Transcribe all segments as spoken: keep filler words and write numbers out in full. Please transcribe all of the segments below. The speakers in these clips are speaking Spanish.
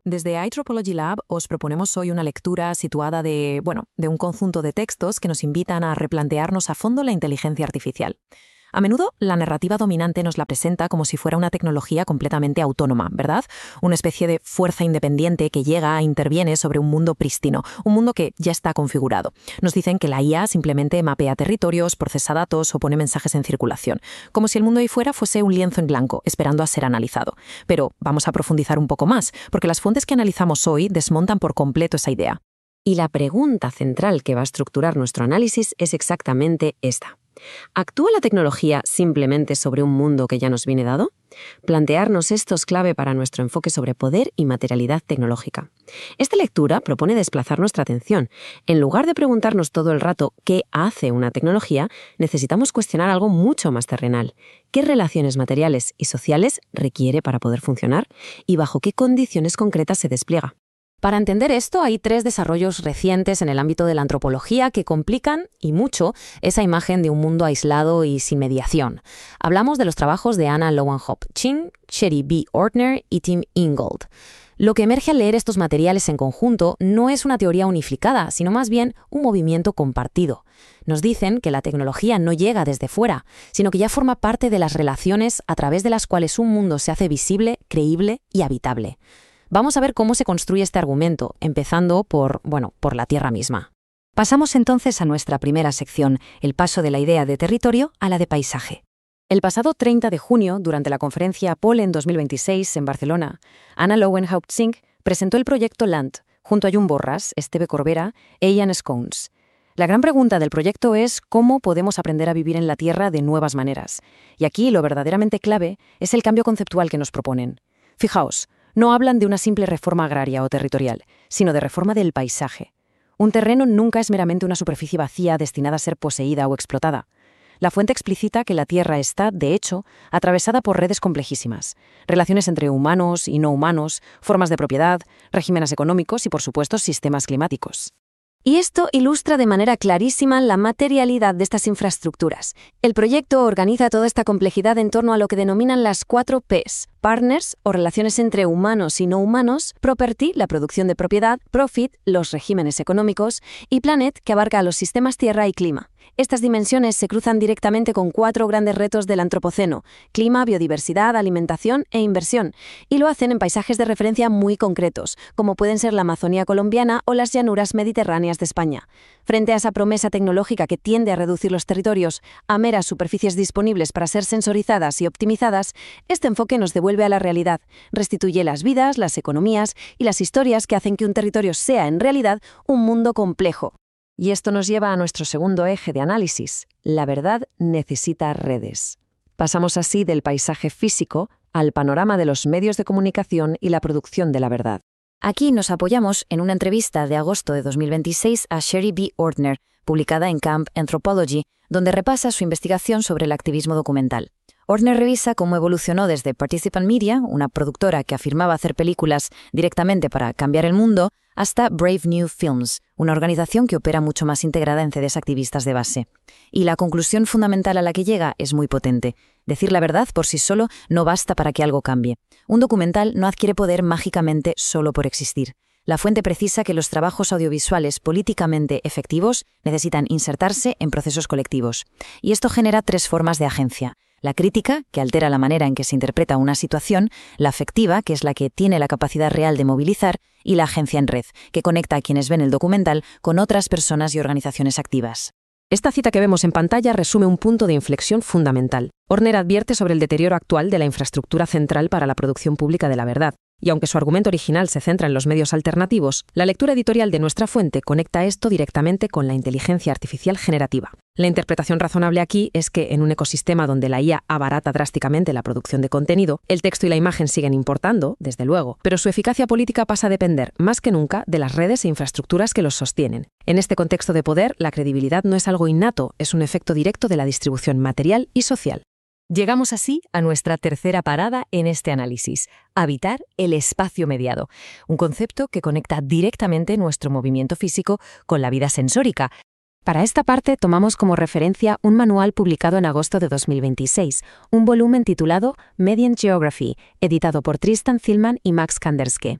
Desde iTropology Lab os proponemos hoy una lectura situada de, bueno, de un conjunto de textos que nos invitan a replantearnos a fondo la inteligencia artificial. A menudo, la narrativa dominante nos la presenta como si fuera una tecnología completamente autónoma, ¿verdad? Una especie de fuerza independiente que llega e interviene sobre un mundo prístino, un mundo que ya está configurado. Nos dicen que la I A simplemente mapea territorios, procesa datos o pone mensajes en circulación, como si el mundo ahí fuera fuese un lienzo en blanco, esperando a ser analizado. Pero vamos a profundizar un poco más, porque las fuentes que analizamos hoy desmontan por completo esa idea. Y la pregunta central que va a estructurar nuestro análisis es exactamente esta. ¿Actúa la tecnología simplemente sobre un mundo que ya nos viene dado? Plantearnos esto es clave para nuestro enfoque sobre poder y materialidad tecnológica. Esta lectura propone desplazar nuestra atención. En lugar de preguntarnos todo el rato qué hace una tecnología, necesitamos cuestionar algo mucho más terrenal. ¿Qué relaciones materiales y sociales requiere para poder funcionar? ¿Y bajo qué condiciones concretas se despliega? Para entender esto, hay tres desarrollos recientes en el ámbito de la antropología que complican, y mucho, esa imagen de un mundo aislado y sin mediación. Hablamos de los trabajos de Anna Lowenhaupt-Ching, Sherry B. Ortner y Tim Ingold. Lo que emerge al leer estos materiales en conjunto no es una teoría unificada, sino más bien un movimiento compartido. Nos dicen que la tecnología no llega desde fuera, sino que ya forma parte de las relaciones a través de las cuales un mundo se hace visible, creíble y habitable. Vamos a ver cómo se construye este argumento, empezando por, bueno, por la Tierra misma. Pasamos entonces a nuestra primera sección, el paso de la idea de territorio a la de paisaje. El pasado treinta de junio, durante la conferencia Pollen dos mil veintiséis en Barcelona, Anna Lowenhaupt-Ching presentó el proyecto Land, junto a Llum Borras, Esteve Corbera e Ian Scones. La gran pregunta del proyecto es cómo podemos aprender a vivir en la Tierra de nuevas maneras. Y aquí lo verdaderamente clave es el cambio conceptual que nos proponen. Fijaos, no hablan de una simple reforma agraria o territorial, sino de reforma del paisaje. Un terreno nunca es meramente una superficie vacía destinada a ser poseída o explotada. La fuente explicita que la Tierra está, de hecho, atravesada por redes complejísimas, relaciones entre humanos y no humanos, formas de propiedad, regímenes económicos y, por supuesto, sistemas climáticos. Y esto ilustra de manera clarísima la materialidad de estas infraestructuras. El proyecto organiza toda esta complejidad en torno a lo que denominan las cuatro P's: partners, o relaciones entre humanos y no humanos; property, la producción de propiedad; profit, los regímenes económicos; y planet, que abarca a los sistemas tierra y clima. Estas dimensiones se cruzan directamente con cuatro grandes retos del antropoceno: clima, biodiversidad, alimentación e inversión, y lo hacen en paisajes de referencia muy concretos, como pueden ser la Amazonía colombiana o las llanuras mediterráneas de España. Frente a esa promesa tecnológica que tiende a reducir los territorios a meras superficies disponibles para ser sensorizadas y optimizadas, este enfoque nos devuelve a la realidad, restituye las vidas, las economías y las historias que hacen que un territorio sea en realidad un mundo complejo. Y esto nos lleva a nuestro segundo eje de análisis. La verdad necesita redes. Pasamos así del paisaje físico al panorama de los medios de comunicación y la producción de la verdad. Aquí nos apoyamos en una entrevista de agosto de dos mil veintiséis a Sherry B. Ortner, publicada en Camp Anthropology, donde repasa su investigación sobre el activismo documental. Ortner revisa cómo evolucionó desde Participant Media, una productora que afirmaba hacer películas directamente para cambiar el mundo, hasta Brave New Films, una organización que opera mucho más integrada en redes activistas de base. Y la conclusión fundamental a la que llega es muy potente. Decir la verdad por sí solo no basta para que algo cambie. Un documental no adquiere poder mágicamente solo por existir. La fuente precisa que los trabajos audiovisuales políticamente efectivos necesitan insertarse en procesos colectivos. Y esto genera tres formas de agencia. La crítica, que altera la manera en que se interpreta una situación; la afectiva, que es la que tiene la capacidad real de movilizar; y la agencia en red, que conecta a quienes ven el documental con otras personas y organizaciones activas. Esta cita que vemos en pantalla resume un punto de inflexión fundamental. Ortner advierte sobre el deterioro actual de la infraestructura central para la producción pública de la verdad. Y aunque su argumento original se centra en los medios alternativos, la lectura editorial de nuestra fuente conecta esto directamente con la inteligencia artificial generativa. La interpretación razonable aquí es que en un ecosistema donde la I A abarata drásticamente la producción de contenido, el texto y la imagen siguen importando, desde luego, pero su eficacia política pasa a depender, más que nunca, de las redes e infraestructuras que los sostienen. En este contexto de poder, la credibilidad no es algo innato, es un efecto directo de la distribución material y social. Llegamos así a nuestra tercera parada en este análisis: habitar el espacio mediado, un concepto que conecta directamente nuestro movimiento físico con la vida sensórica. Para esta parte tomamos como referencia un manual publicado en agosto de dos mil veintiséis, un volumen titulado Median Geography, editado por Tristan Thielman y Max Kanderske.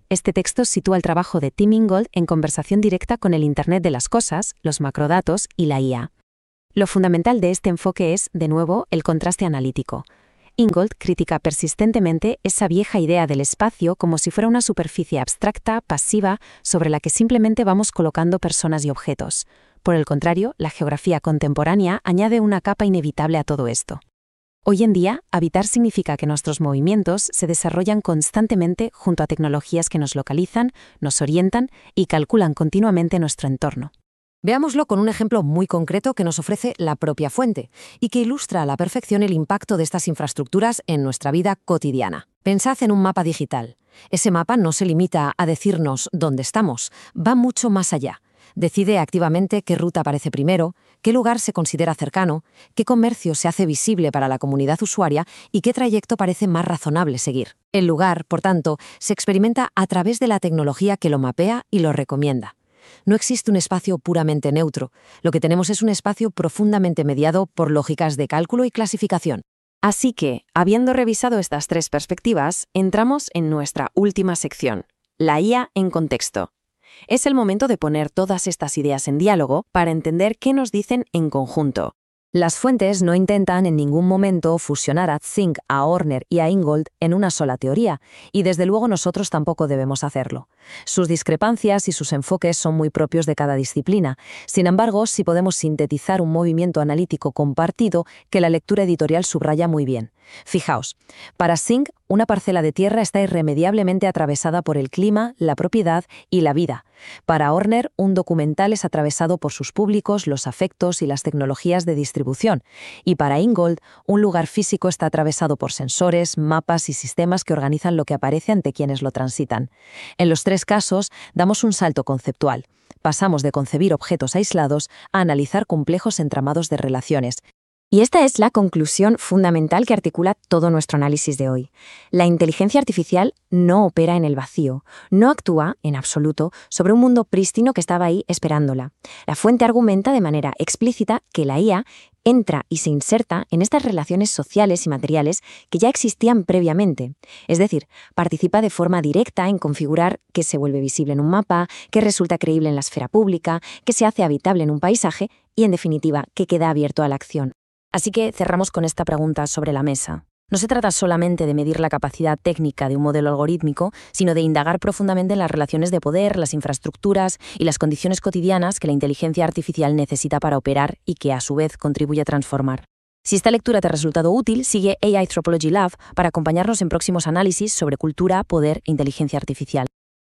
Este texto sitúa el trabajo de Tim Ingold en conversación directa con el Internet de las cosas, los macrodatos y la I A. Lo fundamental de este enfoque es, de nuevo, el contraste analítico. Ingold critica persistentemente esa vieja idea del espacio como si fuera una superficie abstracta, pasiva, sobre la que simplemente vamos colocando personas y objetos. Por el contrario, la geografía contemporánea añade una capa inevitable a todo esto. Hoy en día, habitar significa que nuestros movimientos se desarrollan constantemente junto a tecnologías que nos localizan, nos orientan y calculan continuamente nuestro entorno. Veámoslo con un ejemplo muy concreto que nos ofrece la propia fuente y que ilustra a la perfección el impacto de estas infraestructuras en nuestra vida cotidiana. Pensad en un mapa digital. Ese mapa no se limita a decirnos dónde estamos, va mucho más allá. Decide activamente qué ruta aparece primero, qué lugar se considera cercano, qué comercio se hace visible para la comunidad usuaria y qué trayecto parece más razonable seguir. El lugar, por tanto, se experimenta a través de la tecnología que lo mapea y lo recomienda. No existe un espacio puramente neutro. Lo que tenemos es un espacio profundamente mediado por lógicas de cálculo y clasificación. Así que, habiendo revisado estas tres perspectivas, entramos en nuestra última sección, la I A en contexto. Es el momento de poner todas estas ideas en diálogo para entender qué nos dicen en conjunto. Las fuentes no intentan en ningún momento fusionar a Zink, a Horner y a Ingold en una sola teoría, y desde luego nosotros tampoco debemos hacerlo. Sus discrepancias y sus enfoques son muy propios de cada disciplina. Sin embargo, sí podemos sintetizar un movimiento analítico compartido que la lectura editorial subraya muy bien. Fijaos, para Zink, una parcela de tierra está irremediablemente atravesada por el clima, la propiedad y la vida. Para Horner, un documental es atravesado por sus públicos, los afectos y las tecnologías de distribución. Y para Ingold, un lugar físico está atravesado por sensores, mapas y sistemas que organizan lo que aparece ante quienes lo transitan. En los tres casos, damos un salto conceptual. Pasamos de concebir objetos aislados a analizar complejos entramados de relaciones. Y esta es la conclusión fundamental que articula todo nuestro análisis de hoy. La inteligencia artificial no opera en el vacío, no actúa, en absoluto, sobre un mundo prístino que estaba ahí esperándola. La fuente argumenta de manera explícita que la I A entra y se inserta en estas relaciones sociales y materiales que ya existían previamente. Es decir, participa de forma directa en configurar qué se vuelve visible en un mapa, qué resulta creíble en la esfera pública, qué se hace habitable en un paisaje y, en definitiva, qué queda abierto a la acción. Así que cerramos con esta pregunta sobre la mesa. No se trata solamente de medir la capacidad técnica de un modelo algorítmico, sino de indagar profundamente en las relaciones de poder, las infraestructuras y las condiciones cotidianas que la inteligencia artificial necesita para operar y que, a su vez, contribuye a transformar. Si esta lectura te ha resultado útil, sigue A I Anthropology Lab para acompañarnos en próximos análisis sobre cultura, poder e inteligencia artificial.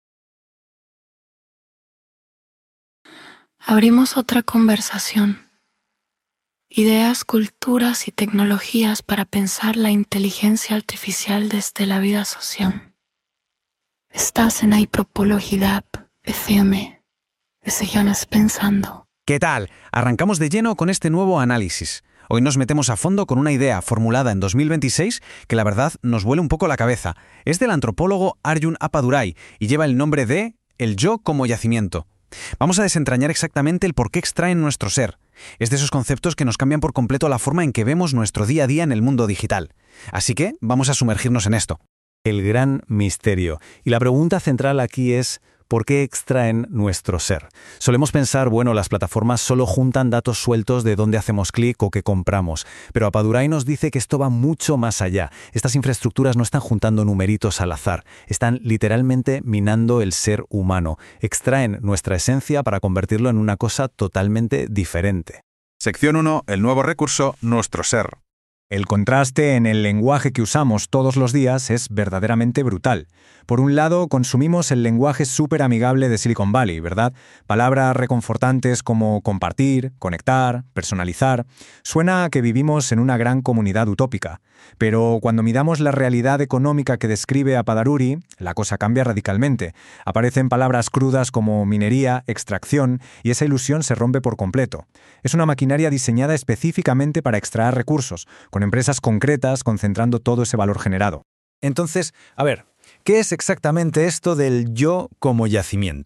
Abrimos otra conversación. Ideas, culturas y tecnologías para pensar la inteligencia artificial desde la vida social. Estás en Anthropology Lab, F M. Seguimos pensando. ¿Qué tal? Arrancamos de lleno con este nuevo análisis. Hoy nos metemos a fondo con una idea formulada en dos mil veintiséis que la verdad nos vuela un poco la cabeza. Es del antropólogo Arjun Appadurai y lleva el nombre de el yo como yacimiento. Vamos a desentrañar exactamente el por qué extraen nuestro ser. Es de esos conceptos que nos cambian por completo la forma en que vemos nuestro día a día en el mundo digital. Así que vamos a sumergirnos en esto. El gran misterio. Y la pregunta central aquí es, ¿por qué extraen nuestro ser? Solemos pensar, bueno, las plataformas solo juntan datos sueltos de dónde hacemos clic o qué compramos. Pero Appadurai nos dice que esto va mucho más allá. Estas infraestructuras no están juntando numeritos al azar. Están literalmente minando el ser humano. Extraen nuestra esencia para convertirlo en una cosa totalmente diferente. Sección uno. El nuevo recurso, nuestro ser. El contraste en el lenguaje que usamos todos los días es verdaderamente brutal. Por un lado, consumimos el lenguaje súper amigable de Silicon Valley, ¿verdad? Palabras reconfortantes como compartir, conectar, personalizar. Suena a que vivimos en una gran comunidad utópica. Pero cuando midamos la realidad económica que describe Appadurai, la cosa cambia radicalmente. Aparecen palabras crudas como minería, extracción, y esa ilusión se rompe por completo. Es una maquinaria diseñada específicamente para extraer recursos, con empresas concretas concentrando todo ese valor generado. Entonces, a ver, ¿qué es exactamente esto del yo como yacimiento?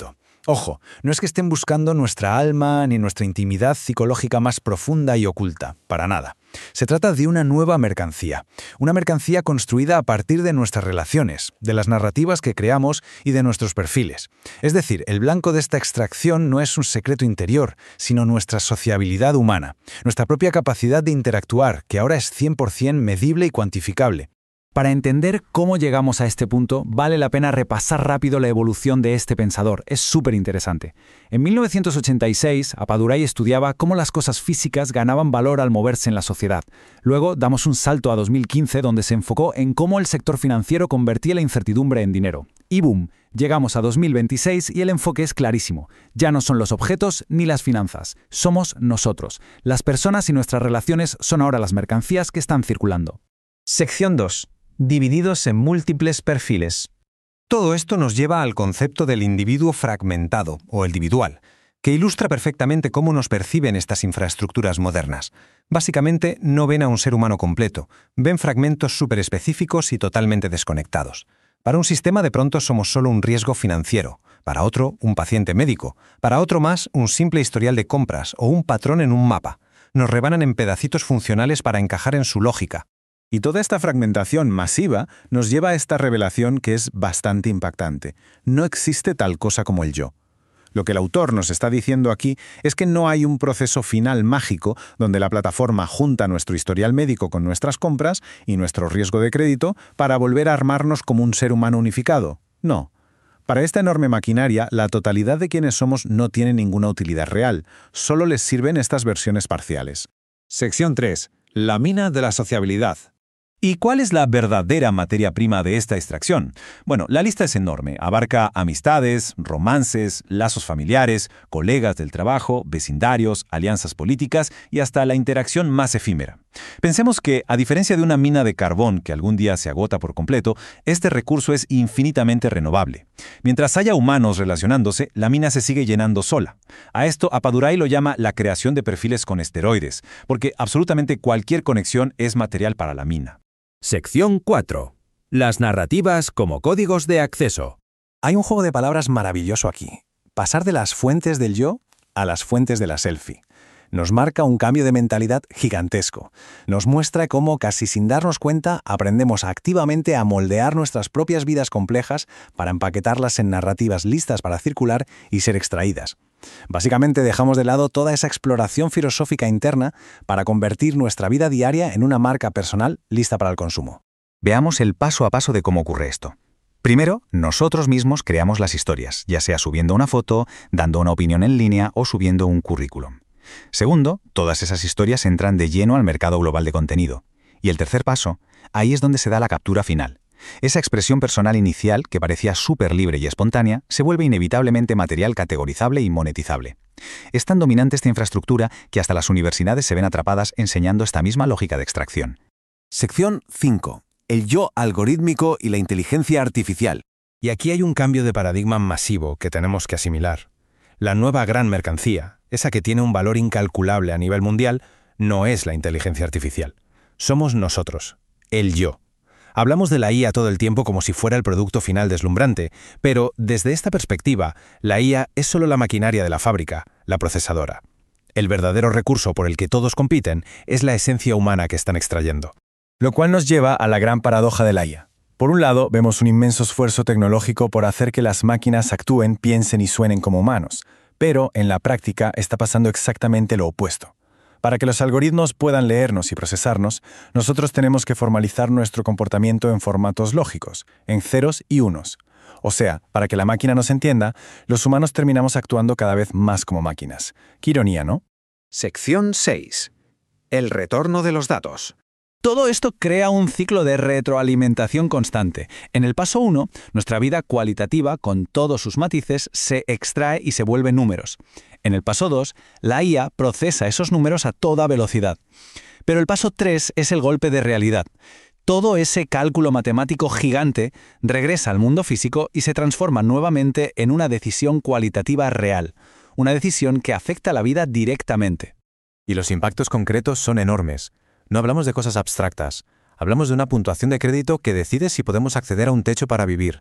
Ojo, no es que estén buscando nuestra alma ni nuestra intimidad psicológica más profunda y oculta, para nada. Se trata de una nueva mercancía, una mercancía construida a partir de nuestras relaciones, de las narrativas que creamos y de nuestros perfiles. Es decir, el blanco de esta extracción no es un secreto interior, sino nuestra sociabilidad humana, nuestra propia capacidad de interactuar, que ahora es cien por cien medible y cuantificable. Para entender cómo llegamos a este punto, vale la pena repasar rápido la evolución de este pensador. Es súper interesante. En mil novecientos ochenta y seis, Appadurai estudiaba cómo las cosas físicas ganaban valor al moverse en la sociedad. Luego damos un salto a dos mil quince, donde se enfocó en cómo el sector financiero convertía la incertidumbre en dinero. Y boom, llegamos a dos mil veintiséis y el enfoque es clarísimo. Ya no son los objetos ni las finanzas, somos nosotros. Las personas y nuestras relaciones son ahora las mercancías que están circulando. Sección dos. Divididos en múltiples perfiles. Todo esto nos lleva al concepto del individuo fragmentado, o el individual, que ilustra perfectamente cómo nos perciben estas infraestructuras modernas. Básicamente, no ven a un ser humano completo, ven fragmentos superespecíficos y totalmente desconectados. Para un sistema de pronto somos solo un riesgo financiero, para otro un paciente médico, para otro más un simple historial de compras o un patrón en un mapa. Nos rebanan en pedacitos funcionales para encajar en su lógica. Y toda esta fragmentación masiva nos lleva a esta revelación que es bastante impactante. No existe tal cosa como el yo. Lo que el autor nos está diciendo aquí es que no hay un proceso final mágico donde la plataforma junta nuestro historial médico con nuestras compras y nuestro riesgo de crédito para volver a armarnos como un ser humano unificado. No. Para esta enorme maquinaria, la totalidad de quienes somos no tiene ninguna utilidad real. Solo les sirven estas versiones parciales. Sección tres. La mina de la sociabilidad. ¿Y cuál es la verdadera materia prima de esta extracción? Bueno, la lista es enorme. Abarca amistades, romances, lazos familiares, colegas del trabajo, vecindarios, alianzas políticas y hasta la interacción más efímera. Pensemos que, a diferencia de una mina de carbón que algún día se agota por completo, este recurso es infinitamente renovable. Mientras haya humanos relacionándose, la mina se sigue llenando sola. A esto Appadurai lo llama la creación de perfiles con esteroides, porque absolutamente cualquier conexión es material para la mina. Sección cuatro. Las narrativas como códigos de acceso. Hay un juego de palabras maravilloso aquí. Pasar de las fuentes del yo a las fuentes de la selfie. Nos marca un cambio de mentalidad gigantesco. Nos muestra cómo, casi sin darnos cuenta, aprendemos activamente a moldear nuestras propias vidas complejas para empaquetarlas en narrativas listas para circular y ser extraídas. Básicamente dejamos de lado toda esa exploración filosófica interna para convertir nuestra vida diaria en una marca personal lista para el consumo. Veamos el paso a paso de cómo ocurre esto. Primero, nosotros mismos creamos las historias, ya sea subiendo una foto, dando una opinión en línea o subiendo un currículum. Segundo, todas esas historias entran de lleno al mercado global de contenido. Y el tercer paso, ahí es donde se da la captura final. Esa expresión personal inicial, que parecía súper libre y espontánea, se vuelve inevitablemente material categorizable y monetizable. Es tan dominante esta infraestructura que hasta las universidades se ven atrapadas enseñando esta misma lógica de extracción. Sección cinco. El yo algorítmico y la inteligencia artificial. Y aquí hay un cambio de paradigma masivo que tenemos que asimilar. La nueva gran mercancía, esa que tiene un valor incalculable a nivel mundial, no es la inteligencia artificial. Somos nosotros, el yo. Hablamos de la I A todo el tiempo como si fuera el producto final deslumbrante, pero desde esta perspectiva, la I A es solo la maquinaria de la fábrica, la procesadora. El verdadero recurso por el que todos compiten es la esencia humana que están extrayendo. Lo cual nos lleva a la gran paradoja de la I A. Por un lado, vemos un inmenso esfuerzo tecnológico por hacer que las máquinas actúen, piensen y suenen como humanos, pero en la práctica está pasando exactamente lo opuesto. Para que los algoritmos puedan leernos y procesarnos, nosotros tenemos que formalizar nuestro comportamiento en formatos lógicos, en ceros y unos. O sea, para que la máquina nos entienda, los humanos terminamos actuando cada vez más como máquinas. Qué ironía, ¿no? Sección seis. El retorno de los datos. Todo esto crea un ciclo de retroalimentación constante. En el paso uno, nuestra vida cualitativa, con todos sus matices, se extrae y se vuelve números. En el paso dos, la I A procesa esos números a toda velocidad. Pero el paso tres es el golpe de realidad. Todo ese cálculo matemático gigante regresa al mundo físico y se transforma nuevamente en una decisión cualitativa real, una decisión que afecta a la vida directamente. Y los impactos concretos son enormes. No hablamos de cosas abstractas. Hablamos de una puntuación de crédito que decide si podemos acceder a un techo para vivir.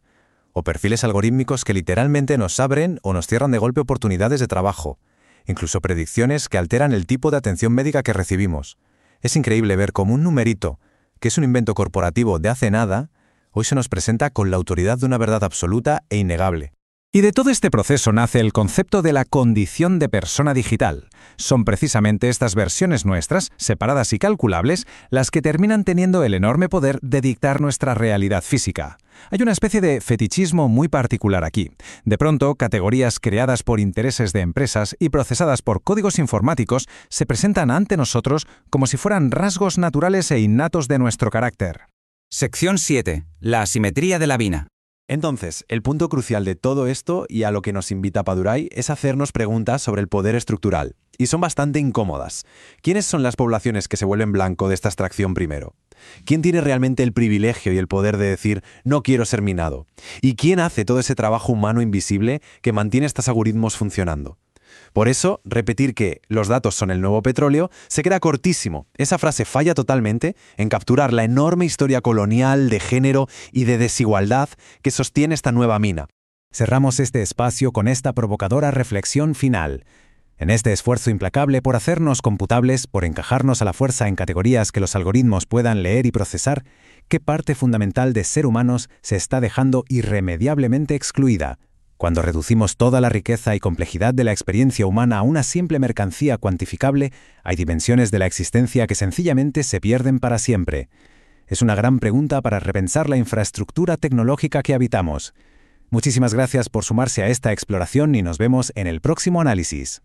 o perfiles algorítmicos que literalmente nos abren o nos cierran de golpe oportunidades de trabajo, incluso predicciones que alteran el tipo de atención médica que recibimos. Es increíble ver cómo un numerito, que es un invento corporativo de hace nada, hoy se nos presenta con la autoridad de una verdad absoluta e innegable. Y de todo este proceso nace el concepto de la condición de persona digital. Son precisamente estas versiones nuestras, separadas y calculables, las que terminan teniendo el enorme poder de dictar nuestra realidad física. Hay una especie de fetichismo muy particular aquí. De pronto, categorías creadas por intereses de empresas y procesadas por códigos informáticos se presentan ante nosotros como si fueran rasgos naturales e innatos de nuestro carácter. Sección siete. La asimetría de la vina. Entonces, el punto crucial de todo esto y a lo que nos invita Apadurai es hacernos preguntas sobre el poder estructural. Y son bastante incómodas. ¿Quiénes son las poblaciones que se vuelven blanco de esta extracción primero? ¿Quién tiene realmente el privilegio y el poder de decir no quiero ser minado? ¿Y quién hace todo ese trabajo humano invisible que mantiene estos algoritmos funcionando? Por eso, repetir que los datos son el nuevo petróleo se queda cortísimo. Esa frase falla totalmente en capturar la enorme historia colonial, de género y de desigualdad que sostiene esta nueva mina. Cerramos este espacio con esta provocadora reflexión final. En este esfuerzo implacable por hacernos computables, por encajarnos a la fuerza en categorías que los algoritmos puedan leer y procesar, ¿qué parte fundamental de ser humanos se está dejando irremediablemente excluida? Cuando reducimos toda la riqueza y complejidad de la experiencia humana a una simple mercancía cuantificable, hay dimensiones de la existencia que sencillamente se pierden para siempre. Es una gran pregunta para repensar la infraestructura tecnológica que habitamos. Muchísimas gracias por sumarse a esta exploración y nos vemos en el próximo análisis.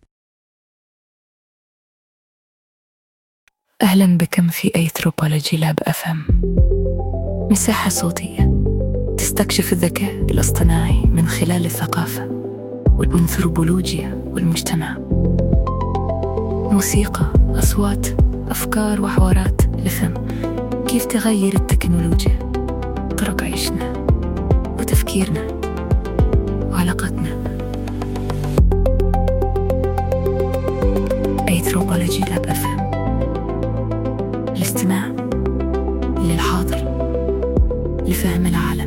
أهلا بكم في Anthropology Lab إف إم، مساحة صوتية تستكشف الذكاء الاصطناعي من خلال الثقافة والأنثروبولوجيا والمجتمع. موسيقى، أصوات، أفكار وحوارات لفهم كيف تغير التكنولوجيا طرق عيشنا وتفكيرنا وعلاقاتنا. Anthropology Lab إف إم، الاستماع للحاضر لفهم العالم.